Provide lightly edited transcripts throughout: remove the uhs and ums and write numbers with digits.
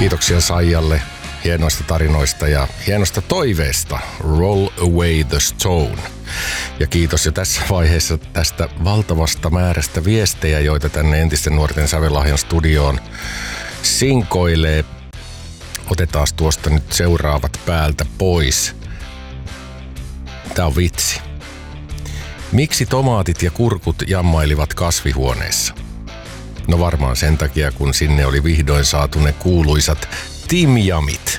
Kiitoksia Saijalle hienoista tarinoista ja hienosta toiveesta Roll Away the Stone. Ja kiitos jo tässä vaiheessa tästä valtavasta määrästä viestejä, joita tänne Entisten nuorten sävellahjan studioon sinkoilee. Otetaan tuosta nyt seuraavat päältä pois. Tää on vitsi. Miksi tomaatit ja kurkut jammailivat kasvihuoneessa? No varmaan sen takia, kun sinne oli vihdoin saatu ne kuuluisat timjamit.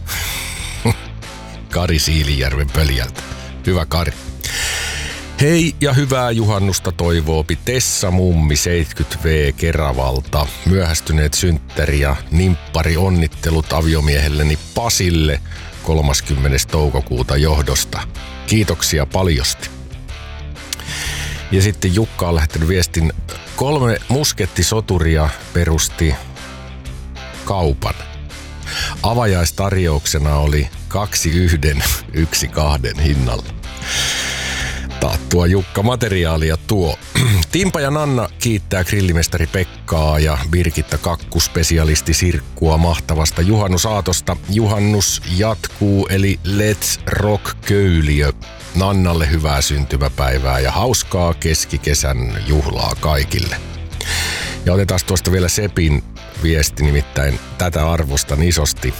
Kari Siilijärven Pöljältä. Hyvä Kari. Hei ja hyvää juhannusta toivoopi Tessa Mummi 70V Keravalta. Myöhästyneet synttäri ja nimppari onnittelut aviomiehelleni Pasille 30. toukokuuta johdosta. Kiitoksia paljosti. Ja sitten Jukka on lähettänyt viestin. 3 muskettisoturia perusti kaupan. Avajaistarjouksena oli 2 1, 1 2 hinnalla. Taattua Jukka materiaalia tuo. Timpa ja Nanna kiittää grillimestari Pekkaa ja Birgitta Kakkuspesialisti Sirkkua mahtavasta juhannusaatosta. Juhannus jatkuu eli Let's Rock Köyliö. Nannalle hyvää syntymäpäivää ja hauskaa keskikesän juhlaa kaikille. Ja otetaan tuosta vielä Sepin viesti, nimittäin tätä arvostan isosti.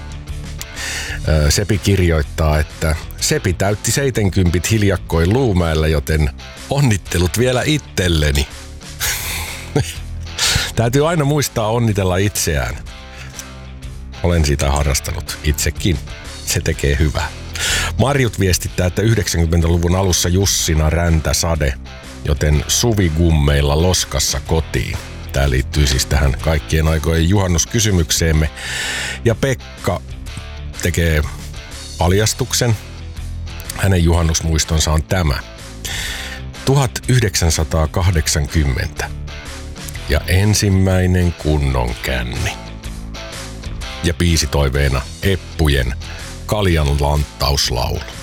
Sepi kirjoittaa, että Sepi täytti 70 hiljakkoin Luumäellä, joten onnittelut vielä itselleni. Täytyy aina muistaa onnitella itseään. Olen sitä harrastanut itsekin. Se tekee hyvää. Marjut viestittää, että 90-luvun alussa Jussina räntäsade, joten suvigummeilla loskassa kotiin. Tämä liittyy siis tähän kaikkien aikojen juhannuskysymykseemme. Ja Pekka tekee paljastuksen. Hänen juhannusmuistonsa on tämä. 1980. Ja ensimmäinen kunnon känni. Ja biisitoiveena Eppujen Kaljan lanttauslaulu.